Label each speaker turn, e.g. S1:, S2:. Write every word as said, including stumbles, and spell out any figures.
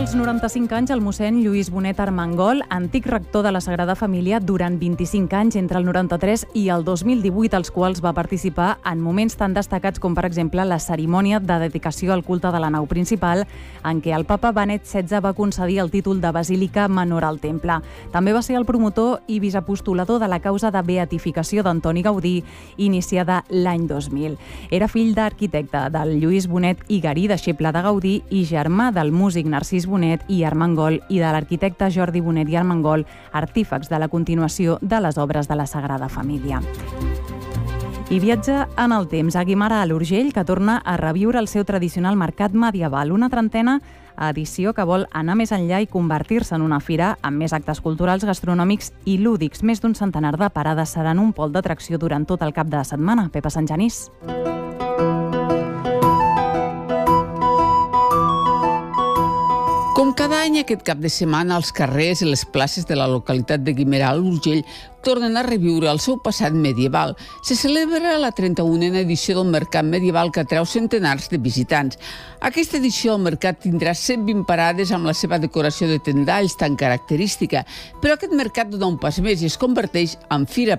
S1: als noranta-cinc anys el mossèn Lluís Bonet Armengol, antic rector de la Sagrada Família durant vint-i-cinc anys, entre el noranta-tres i el dos mil divuit, als quals va participar en moments tan destacats com, per exemple, la cerimònia de dedicació al culte de la nau principal, en què el papa Benet setze va concedir el títol de Basílica Menor al Temple. També va ser el promotor i vicepostulador de la causa de beatificació d'Antoni Gaudí, iniciada l'any dos mil. Era fill d'arquitecte del Lluís Bonet i Garí, deixeble de Gaudí, i germà del músic Narcís Bonet i Armengol i de l'arquitecte Jordi Bonet i Armengol, artífex de la continuació de les obres de la Sagrada Família. I viatja en el temps a Guimerà, a l'Urgell, que torna a reviure el seu tradicional mercat medieval, una trentena edició que vol anar més enllà i convertir-se en una fira amb més actes culturals, gastronòmics i lúdics. Més d'un centenar de parades seran un pol d'atracció durant tot el cap de setmana. Pepa Santgenís.
S2: Com cada any, aquest cap de setmana, els carrers i les places de la localitat de Guimerà, a l'Urgell, tornen a reviure el seu passat medieval. Se celebra la trenta-unena edició del Mercat Medieval, que atreu centenars de visitants. Aquesta edició del mercat tindrà cent vint parades amb la seva decoració de tendalls tan característica, però aquest mercat dona un pas més i es converteix en fira